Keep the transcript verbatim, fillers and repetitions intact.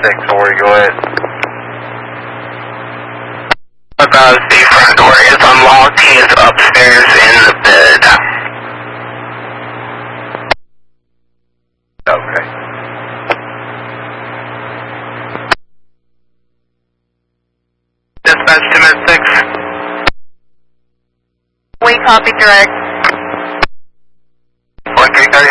six, Ori, go ahead. About the front door is unlocked. He is upstairs in the bed. Okay. Dispatch to Med six. We copy direct.